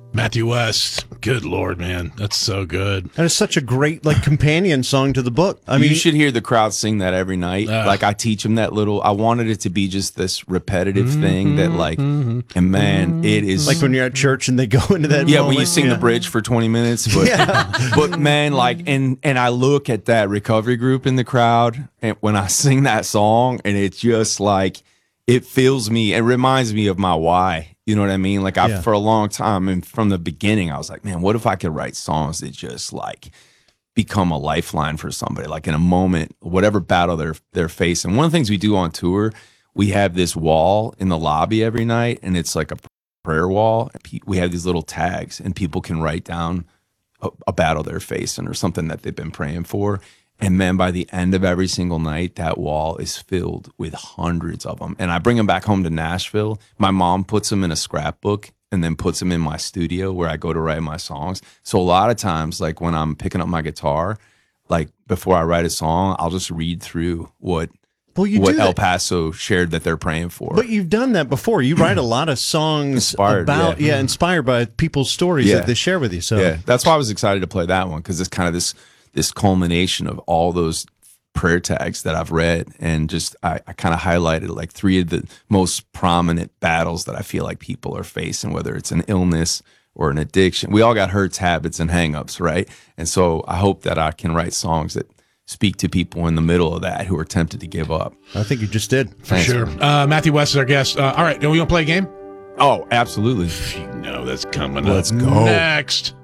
Matthew West. Good Lord, man. That's so good. And it's such a great companion song to the book. I mean, you should hear the crowd sing that every night. Like I teach them that little. I wanted it to be just this repetitive thing that and man, it is like when you're at church and they go into that. Yeah, moment, when you sing the bridge for 20 minutes. But, but man, and I look at that recovery group in the crowd, and when I sing that song, and it's just like it fills me. It reminds me of my why. You know what I mean? Like for a long time, and from the beginning, I was like, man, what if I could write songs that just become a lifeline for somebody? Like in a moment, whatever battle they're facing. One of the things we do on tour, we have this wall in the lobby every night, and it's like a prayer wall. We have these little tags, and people can write down a battle they're facing or something that they've been praying for. And man, by the end of every single night, that wall is filled with hundreds of them. And I bring them back home to Nashville. My mom puts them in a scrapbook and then puts them in my studio where I go to write my songs. So a lot of times, like when I'm picking up my guitar, like before I write a song, I'll just read through what El Paso shared that they're praying for. But you've done that before. You write a lot of songs inspired by people's stories that they share with you. So yeah, that's why I was excited to play that one, because it's kind of this culmination of all those prayer tags that I've read, and just I kind of highlighted like 3 of the most prominent battles that I feel like people are facing, whether it's an illness or an addiction. We all got hurts, habits, and hangups, right? And so I hope that I can write songs that speak to people in the middle of that who are tempted to give up. I think you just did. For sure. Matthew West is our guest. All right, are we going to play a game? Oh, absolutely. You know that's coming Let's up go. next.